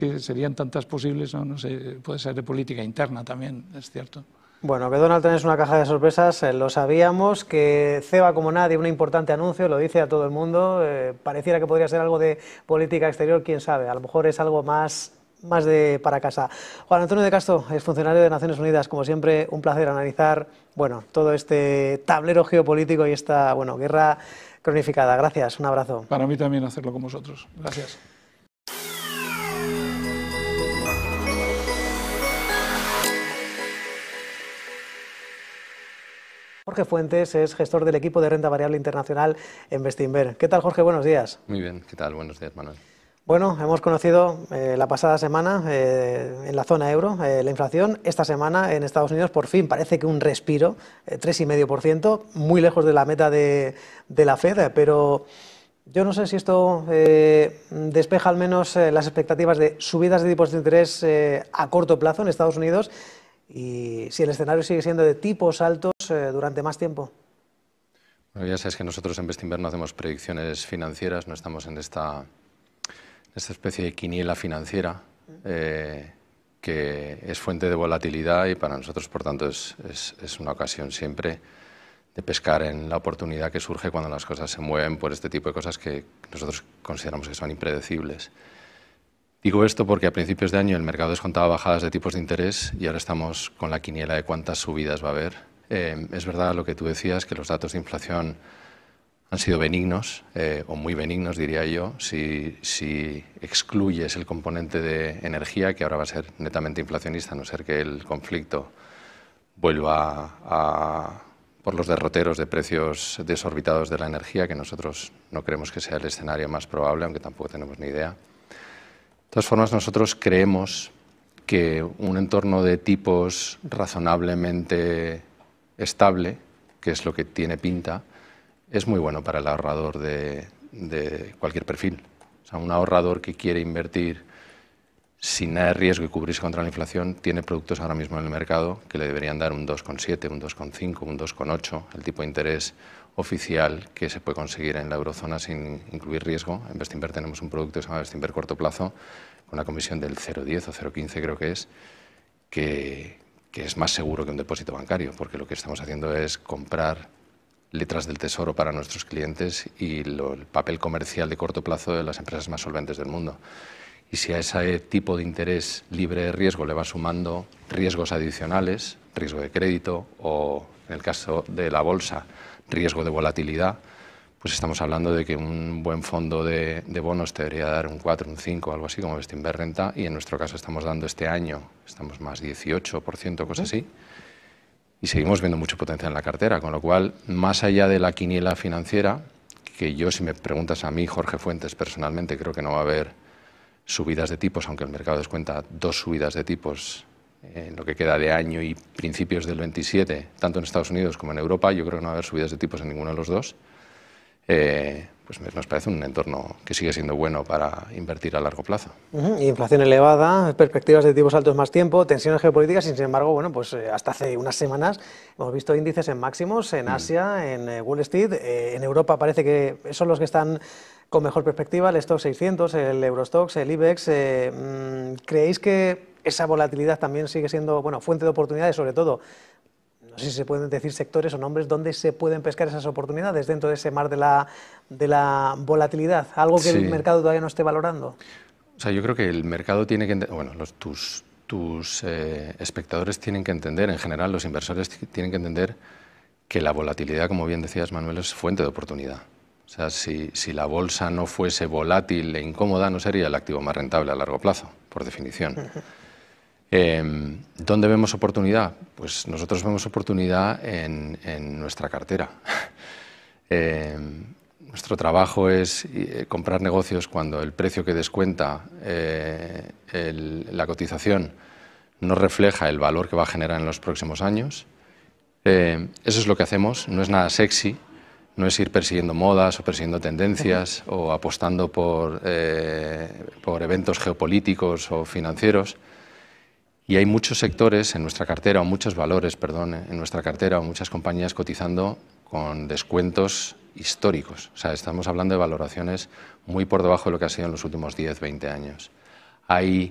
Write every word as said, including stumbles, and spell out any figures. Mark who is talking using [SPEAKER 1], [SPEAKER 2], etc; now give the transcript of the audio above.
[SPEAKER 1] que serían tantas posibles, no, no sé, puede ser de política interna también, es cierto.
[SPEAKER 2] Bueno, que Donald Trump es una caja de sorpresas, eh, lo sabíamos, que ceba como nadie un importante anuncio, lo dice a todo el mundo, eh, pareciera que podría ser algo de política exterior, quién sabe, a lo mejor es algo más, más de para casa. Juan Antonio de Castro es funcionario de Naciones Unidas, como siempre, un placer analizar, bueno, todo este tablero geopolítico y esta, bueno, guerra cronificada. Gracias, un abrazo.
[SPEAKER 1] Para mí también hacerlo con vosotros. Gracias.
[SPEAKER 2] Jorge Fuentes es gestor del equipo de renta variable internacional en Bestinver. ¿Qué tal, Jorge? Buenos días.
[SPEAKER 3] Muy bien, ¿qué tal? Buenos días, Manuel.
[SPEAKER 2] Bueno, hemos conocido eh, la pasada semana eh, en la zona euro eh, la inflación. Esta semana en Estados Unidos por fin parece que un respiro, eh, tres coma cinco por ciento, muy lejos de la meta de, de la Fed, pero yo no sé si esto eh, despeja al menos eh, las expectativas de subidas de tipos de interés eh, a corto plazo en Estados Unidos y si el escenario sigue siendo de tipos altos eh, durante más tiempo.
[SPEAKER 3] Bueno, ya sabes que nosotros en Bestinver no hacemos predicciones financieras, no estamos en esta... esta especie de quiniela financiera eh, que es fuente de volatilidad y para nosotros, por tanto, es, es, es una ocasión siempre de pescar en la oportunidad que surge cuando las cosas se mueven por este tipo de cosas que nosotros consideramos que son impredecibles. Digo esto porque a principios de año el mercado descontaba bajadas de tipos de interés y ahora estamos con la quiniela de cuántas subidas va a haber. Eh, es verdad lo que tú decías, que los datos de inflación han sido benignos, eh, o muy benignos diría yo, si, si excluyes el componente de energía, que ahora va a ser netamente inflacionista, a no ser que el conflicto vuelva a, por los derroteros de precios desorbitados de la energía, que nosotros no creemos que sea el escenario más probable, aunque tampoco tenemos ni idea. De todas formas, nosotros creemos que un entorno de tipos razonablemente estable, que es lo que tiene pinta, es muy bueno para el ahorrador de, de cualquier perfil. O sea, un ahorrador que quiere invertir sin nada de riesgo y cubrirse contra la inflación tiene productos ahora mismo en el mercado que le deberían dar un dos coma siete, un dos coma cinco, un dos coma ocho, el tipo de interés oficial que se puede conseguir en la eurozona sin incluir riesgo. En Bestinver tenemos un producto que se llama Bestinver corto plazo con una comisión del cero coma diez o cero coma quince creo que es, que, que es más seguro que un depósito bancario, porque lo que estamos haciendo es comprar letras del tesoro para nuestros clientes y lo, el papel comercial de corto plazo de las empresas más solventes del mundo. Y si a ese tipo de interés libre de riesgo le va sumando riesgos adicionales, riesgo de crédito o, en el caso de la bolsa, riesgo de volatilidad, pues estamos hablando de que un buen fondo de, de bonos te debería dar un cuatro, un cinco, algo así como Bestinver Renta, y en nuestro caso estamos dando este año, estamos más dieciocho por ciento, cosas así, y seguimos viendo mucho potencial en la cartera, con lo cual, más allá de la quiniela financiera, que yo, si me preguntas a mí, Jorge Fuentes, personalmente, creo que no va a haber subidas de tipos, aunque el mercado descuenta dos subidas de tipos en lo que queda de año y principios del veintisiete, tanto en Estados Unidos como en Europa, yo creo que no va a haber subidas de tipos en ninguno de los dos. Eh, pues nos parece un entorno que sigue siendo bueno para invertir a largo plazo.
[SPEAKER 2] Uh-huh. Inflación elevada, perspectivas de tipos altos más tiempo, tensiones geopolíticas, y sin embargo, bueno, pues eh, hasta hace unas semanas hemos visto índices en máximos en Asia, mm. en eh, Wall Street, eh, en Europa parece que son los que están con mejor perspectiva, el Stoxx seiscientos, el Eurostoxx, el IBEX. Eh, ¿Creéis que esa volatilidad también sigue siendo, bueno, fuente de oportunidades, sobre todo? No sé si se pueden decir sectores o nombres donde se pueden pescar esas oportunidades dentro de ese mar de la, de la volatilidad, algo que sí. el mercado todavía no esté valorando.
[SPEAKER 3] O sea, yo creo que el mercado tiene que, bueno, los, tus, tus eh, espectadores tienen que entender, en general los inversores tienen que entender que la volatilidad, como bien decías, Manuel, es fuente de oportunidad. O sea, si, si la bolsa no fuese volátil e incómoda, no sería el activo más rentable a largo plazo, por definición. Uh-huh. Eh, ¿Dónde vemos oportunidad? Pues nosotros vemos oportunidad en, en nuestra cartera. eh, nuestro trabajo es eh, comprar negocios cuando el precio que descuenta eh, el, la cotización no refleja el valor que va a generar en los próximos años. Eh, eso es lo que hacemos, no es nada sexy, no es ir persiguiendo modas o persiguiendo tendencias uh-huh. o apostando por, eh, por eventos geopolíticos o financieros. Y hay muchos sectores en nuestra cartera, o muchos valores, perdón, en nuestra cartera, o muchas compañías cotizando con descuentos históricos. O sea, estamos hablando de valoraciones muy por debajo de lo que ha sido en los últimos diez, veinte años. Hay